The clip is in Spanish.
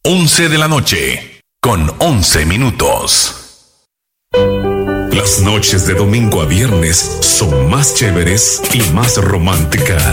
11 de la noche, con 11 minutos. Las noches de domingo a viernes son más chéveres y más románticas.